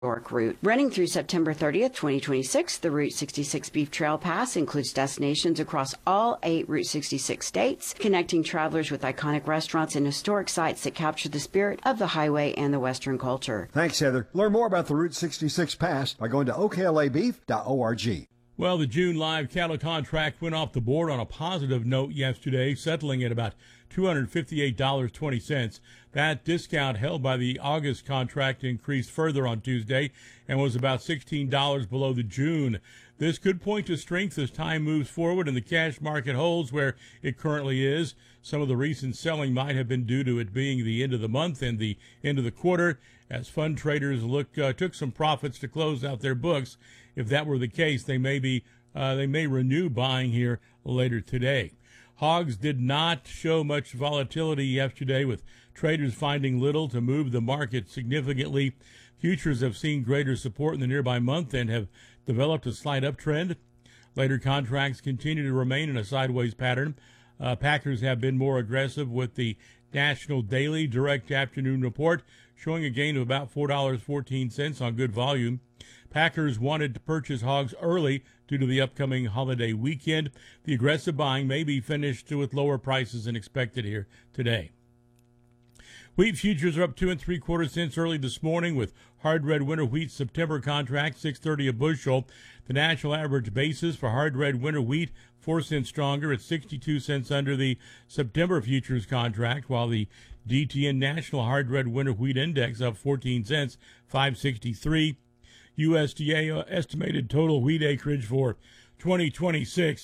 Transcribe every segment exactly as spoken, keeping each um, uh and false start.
York route. Running through September thirtieth, twenty twenty-six, the Route sixty-six Beef Trail Pass includes destinations across all eight Route sixty-six states, connecting travelers with iconic restaurants and historic sites that capture the spirit of the highway and the Western culture. Thanks, Heather. Learn more about the Route sixty-six Pass by going to O K L A beef dot org. Well, the June live cattle contract went off the board on a positive note yesterday, settling at about two hundred fifty-eight dollars and twenty cents. That discount held by the August contract increased further on Tuesday and was about sixteen dollars below the June. This could point to strength as time moves forward and the cash market holds where it currently is. Some of the recent selling might have been due to it being the end of the month and the end of the quarter, as fund traders look uh, took some profits to close out their books. If that were the case, they may be uh, they may renew buying here later today. Hogs did not show much volatility yesterday, with traders finding little to move the market significantly. Futures have seen greater support in the nearby month and have developed a slight uptrend. Later contracts continue to remain in a sideways pattern. Uh, Packers have been more aggressive, with the National Daily Direct Afternoon Report showing a gain of about four dollars and fourteen cents on good volume. Packers wanted to purchase hogs early due to the upcoming holiday weekend. The aggressive buying may be finished with lower prices than expected here today. Wheat futures are up two and three quarters cents early this morning, with hard red winter wheat September contract six thirty a bushel. The national average basis for hard red winter wheat four cents stronger at sixty-two cents under the September futures contract, while the D T N National Hard Red Winter Wheat Index up fourteen cents, five sixty-three. U S D A estimated total wheat acreage for twenty twenty-six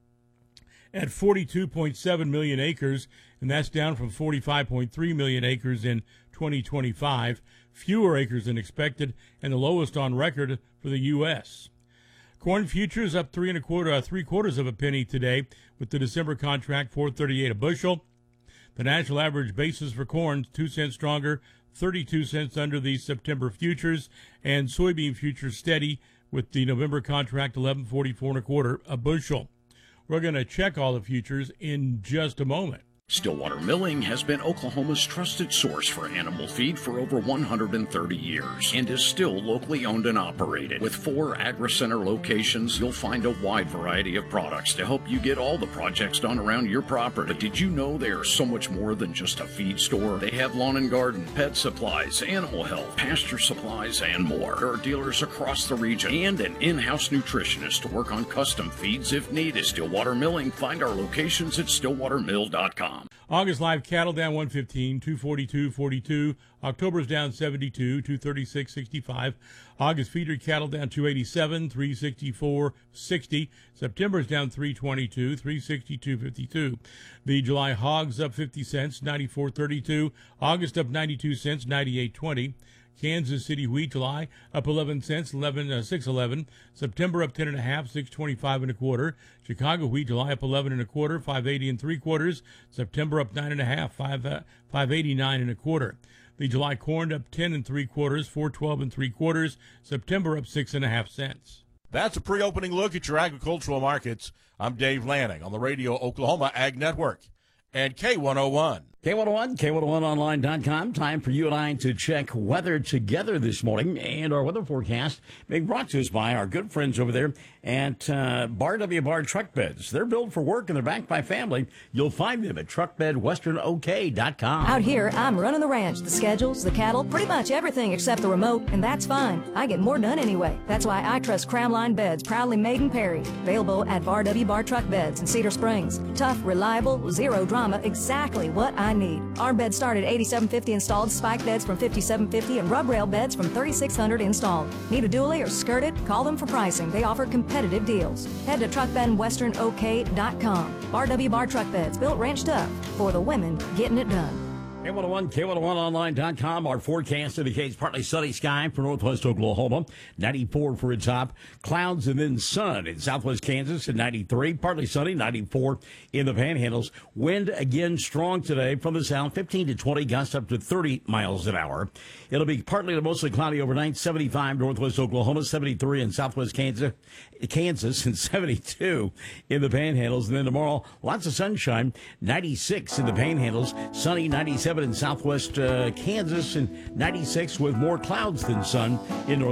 at forty-two point seven million acres, and that's down from forty-five point three million acres in twenty twenty-five. Fewer acres than expected, and the lowest on record for the U S Corn futures up three and a quarter, uh, three quarters of a penny today, with the December contract four thirty-eight a bushel. The national average basis for corn two cents stronger, thirty-two cents under the September futures, and soybean futures steady with the November contract eleven forty-four and a quarter a bushel. We're going to check all the futures in just a moment. Stillwater Milling has been Oklahoma's trusted source for animal feed for over one hundred thirty years and is still locally owned and operated. With four AgriCenter locations, you'll find a wide variety of products to help you get all the projects done around your property. But did you know they are so much more than just a feed store? They have lawn and garden, pet supplies, animal health, pasture supplies, and more. There are dealers across the region and an in-house nutritionist to work on custom feeds if needed. Stillwater Milling. Find our locations at stillwater mill dot com. August live cattle down one fifteen, two forty-two forty-two. October's down seventy-two, two thirty-six sixty-five. August feeder cattle down two eighty-seven, three sixty-four sixty. September's down three twenty-two, three sixty-two fifty-two. The July hogs up fifty cents, ninety-four thirty-two. August up ninety-two cents, ninety-eight twenty. Kansas City wheat July up eleven cents, eleven uh, six eleven. September up ten and a half, six twenty-five and a quarter. Chicago wheat July up eleven and a quarter, five eighty and three quarters. September up nine and a half, five uh, five eighty-nine and a quarter. The July corn up ten and three quarters, four twelve and three quarters. September up six and a half cents. That's a pre-opening look at your agricultural markets. I'm Dave Lanning on the Radio Oklahoma Ag Network and K one oh one. K one oh one, K one oh one online dot com. Time for you and I to check weather together this morning. And our weather forecast being brought to us by our good friends over there at uh, Bar W Bar Truck Beds. They're built for work and they're backed by family. You'll find them at truck bed western o k dot com. Out here, I'm running the ranch, the schedules, the cattle, pretty much everything except the remote, and that's fine. I get more done anyway. That's why I trust Crown Line Beds, proudly made in Perry. Available at Bar W Bar Truck Beds in Cedar Springs. Tough, reliable, zero drama, exactly what I need. Our beds start at eighty-seven fifty installed, spike beds from fifty-seven fifty, and rub rail beds from thirty-six hundred installed. Need a dually or skirted? Call them for pricing. They offer competitive deals. Head to truck bed western o k dot com. Bar W Bar Truck Beds, built ranch tough for the women getting it done. K one oh one, K one oh one online dot com. Our forecast indicates partly sunny sky for northwest Oklahoma, ninety-four for its top. Clouds and then sun in southwest Kansas at ninety-three. Partly sunny, ninety-four in the Panhandles. Wind again strong today from the south, fifteen to twenty, gusts up to thirty miles an hour. It'll be partly to mostly cloudy overnight, seventy-five northwest Oklahoma, seventy-three in southwest Kansas, Kansas, and seventy-two in the Panhandles. And then tomorrow, lots of sunshine, ninety-six in the Panhandles, sunny, ninety-seven ninety-seven in southwest uh, Kansas, and ninety-six with more clouds than sun in north.